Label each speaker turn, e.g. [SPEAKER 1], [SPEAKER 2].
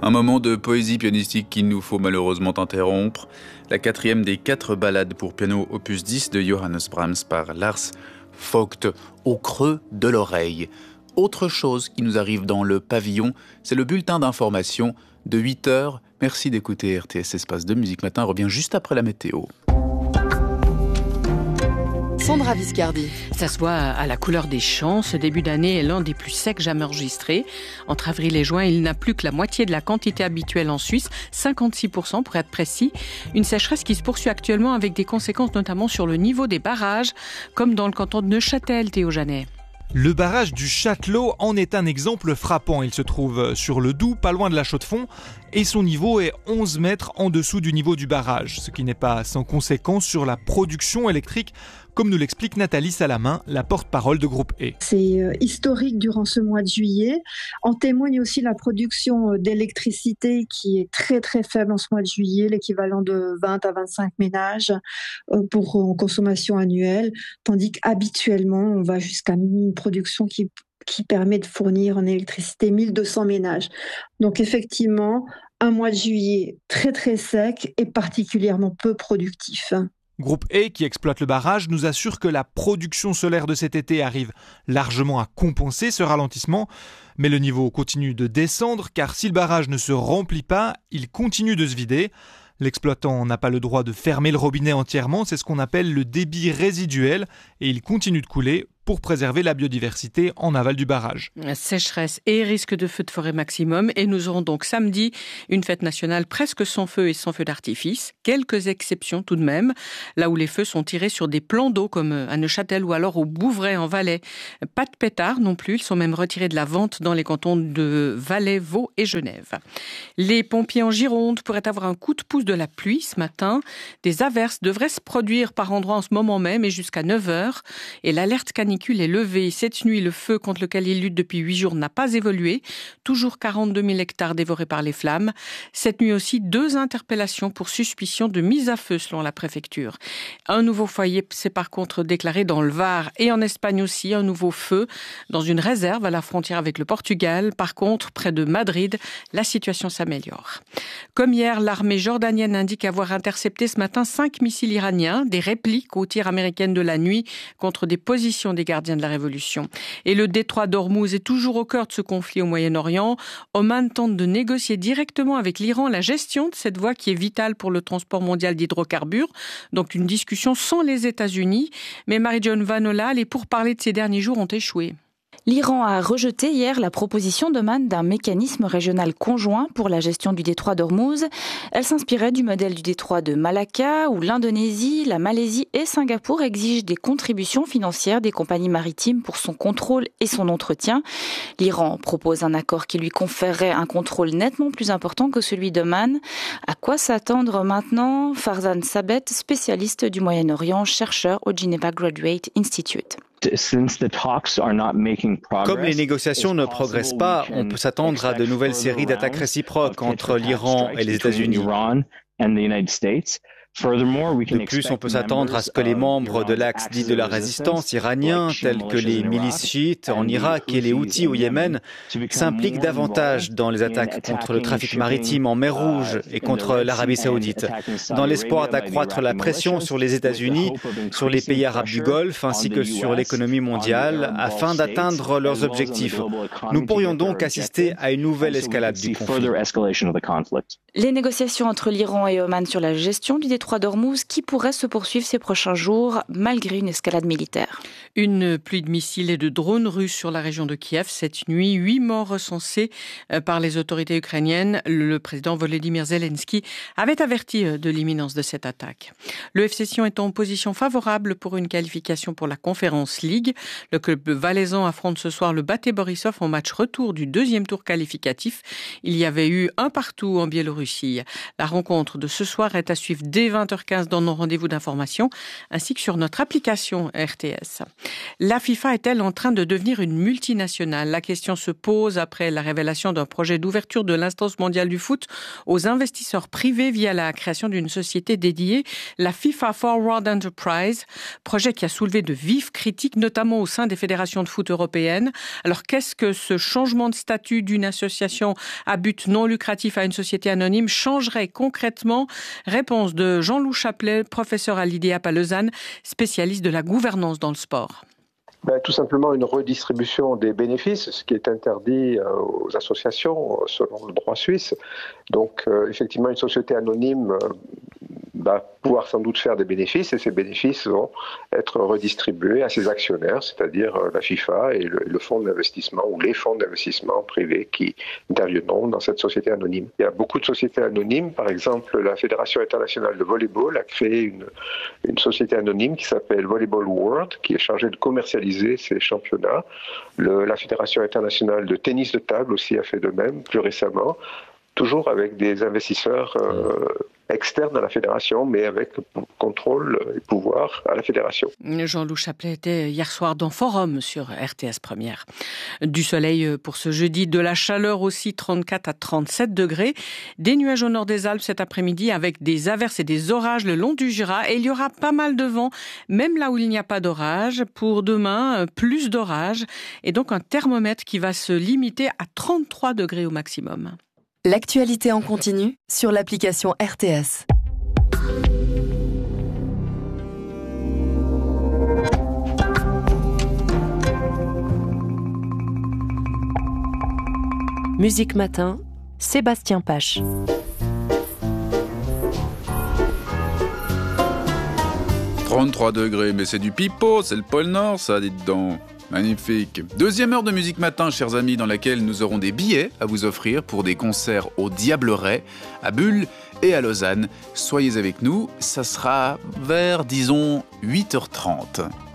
[SPEAKER 1] Un moment de poésie pianistique qu'il nous faut malheureusement interrompre. La 4e des 4 ballades pour piano opus 10 de Johannes Brahms par Lars Vogt, au creux de l'oreille. Autre chose qui nous arrive dans le pavillon, c'est le bulletin d'information de 8h. Merci d'écouter RTS Espace de Musique Matin. Revient juste après la météo.
[SPEAKER 2] Sandra Viscardi.
[SPEAKER 3] Ça se voit à la couleur des champs. Ce début d'année est l'un des plus secs jamais enregistrés. Entre avril et juin, il n'a plus que la moitié de la quantité habituelle en Suisse, 56% pour être précis. Une sécheresse qui se poursuit actuellement avec des conséquences notamment sur le niveau des barrages, comme dans le canton de Neuchâtel, Théo Janet.
[SPEAKER 4] Le barrage du Châtelot en est un exemple frappant. Il se trouve sur le Doubs, pas loin de la Chaux-de-Fonds, et son niveau est 11 mètres en dessous du niveau du barrage, ce qui n'est pas sans conséquence sur la production électrique, comme nous l'explique Nathalie Salamin, la porte-parole de Groupe E.
[SPEAKER 5] C'est historique durant ce mois de juillet. En témoigne aussi la production d'électricité qui est très très faible en ce mois de juillet, l'équivalent de 20 à 25 ménages en consommation annuelle, tandis qu'habituellement on va jusqu'à une production qui permet de fournir en électricité 1200 ménages. Donc effectivement, un mois de juillet très très sec et particulièrement peu productif.
[SPEAKER 4] Groupe E, qui exploite le barrage, nous assure que la production solaire de cet été arrive largement à compenser ce ralentissement. Mais le niveau continue de descendre, car si le barrage ne se remplit pas, il continue de se vider. L'exploitant n'a pas le droit de fermer le robinet entièrement, c'est ce qu'on appelle le débit résiduel, et il continue de couler pour préserver la biodiversité en aval du barrage.
[SPEAKER 3] Sécheresse et risque de feu de forêt maximum, et nous aurons donc samedi une fête nationale presque sans feu et sans feu d'artifice. Quelques exceptions tout de même, là où les feux sont tirés sur des plans d'eau comme à Neuchâtel ou alors au Bouvray en Valais. Pas de pétards non plus, ils sont même retirés de la vente dans les cantons de Valais, Vaud et Genève. Les pompiers en Gironde pourraient avoir un coup de pouce de la pluie ce matin. Des averses devraient se produire par endroits en ce moment même et jusqu'à 9h. Et l'alerte canicule est levée. Cette nuit, le feu contre lequel il lutte depuis 8 jours n'a pas évolué. Toujours 42 000 hectares dévorés par les flammes. Cette nuit aussi, 2 interpellations pour suspicion de mise à feu selon la préfecture. Un nouveau foyer s'est par contre déclaré dans le Var et en Espagne aussi. Un nouveau feu dans une réserve à la frontière avec le Portugal. Par contre, près de Madrid, la situation s'améliore. Comme hier, l'armée jordanienne indique avoir intercepté ce matin 5 missiles iraniens, des répliques aux tirs américaines de la nuit contre des positions des gardiens de la Révolution. Et le détroit d'Ormuz est toujours au cœur de ce conflit au Moyen-Orient. Oman tente de négocier directement avec l'Iran la gestion de cette voie qui est vitale pour le transport mondial d'hydrocarbures. Donc une discussion sans les États-Unis. Mais Marie-John Vanola, les pourparlers de ces derniers jours ont échoué.
[SPEAKER 6] L'Iran a rejeté hier la proposition d'Oman d'un mécanisme régional conjoint pour la gestion du détroit d'Ormuz. Elle s'inspirait du modèle du détroit de Malacca où l'Indonésie, la Malaisie et Singapour exigent des contributions financières des compagnies maritimes pour son contrôle et son entretien. L'Iran propose un accord qui lui conférerait un contrôle nettement plus important que celui d'Oman. À quoi s'attendre maintenant ? Farzan Sabet, spécialiste du Moyen-Orient, chercheur au Geneva Graduate Institute.
[SPEAKER 7] Comme les négociations ne progressent pas, on peut s'attendre à de nouvelles séries d'attaques réciproques entre l'Iran et les États-Unis. De plus, on peut s'attendre à ce que les membres de l'axe dit de la résistance iranien, tels que les milices chiites en Irak et les Houthis au Yémen, s'impliquent davantage dans les attaques contre le trafic maritime en mer Rouge et contre l'Arabie saoudite, dans l'espoir d'accroître la pression sur les États-Unis, sur les pays arabes du Golfe ainsi que sur l'économie mondiale, afin d'atteindre leurs objectifs. Nous pourrions donc assister à une nouvelle escalade du conflit.
[SPEAKER 6] Les négociations entre l'Iran et Oman sur la gestion du détroit d'Ormuz qui pourrait se poursuivre ces prochains jours malgré une escalade militaire.
[SPEAKER 3] Une pluie de missiles et de drones russes sur la région de Kiev cette nuit. 8 morts recensés par les autorités ukrainiennes. Le président Volodymyr Zelensky avait averti de l'imminence de cette attaque. Le FC Sion est en position favorable pour une qualification pour la Conference League. Le club valaisan affronte ce soir le Bate Borisov en match retour du 2e tour qualificatif. Il y avait eu 1-1 en Biélorussie. La rencontre de ce soir est à suivre dès dès 20h15 dans nos rendez-vous d'information, ainsi que sur notre application RTS. La FIFA est-elle en train de devenir une multinationale? La question se pose après la révélation d'un projet d'ouverture de l'instance mondiale du foot aux investisseurs privés via la création d'une société dédiée, la FIFA Forward Enterprise, projet qui a soulevé de vives critiques, notamment au sein des fédérations de foot européennes. Alors qu'est-ce que ce changement de statut d'une association à but non lucratif à une société anonyme changerait concrètement? Réponse de Jean-Loup Chaplet, professeur à l'IDEAP à Lausanne, spécialiste de la gouvernance dans le sport.
[SPEAKER 8] Tout simplement une redistribution des bénéfices, ce qui est interdit aux associations selon le droit suisse. Donc effectivement, une société anonyme va pouvoir sans doute faire des bénéfices et ces bénéfices vont être redistribués à ses actionnaires, c'est-à-dire la FIFA et le fonds d'investissement ou les fonds d'investissement privés qui interviendront dans cette société anonyme. Il y a beaucoup de sociétés anonymes, par exemple la Fédération internationale de volleyball a créé une société anonyme qui s'appelle Volleyball World, qui est chargée de commercialiser ces championnats. La Fédération internationale de tennis de table aussi a fait de même plus récemment, toujours avec des investisseurs externe à la fédération, mais avec contrôle et pouvoir à la fédération.
[SPEAKER 3] Jean-Loup Chaplet était hier soir dans Forum sur RTS Première. Du soleil pour ce jeudi, de la chaleur aussi, 34 à 37 degrés. Des nuages au nord des Alpes cet après-midi avec des averses et des orages le long du Jura. Et il y aura pas mal de vent, même là où il n'y a pas d'orage. Pour demain, plus d'orage. Et donc un thermomètre qui va se limiter à 33 degrés au maximum.
[SPEAKER 2] L'actualité en continu sur l'application RTS. Musique Matin, Sébastien Pache.
[SPEAKER 1] « 33 degrés, mais c'est du pipeau, c'est le pôle Nord, ça, dites donc. Magnifique. Deuxième heure de Musique Matin, chers amis, dans laquelle nous aurons des billets à vous offrir pour des concerts au Diableret, à Bulle et à Lausanne. Soyez avec nous, ça sera vers, disons, 8h30.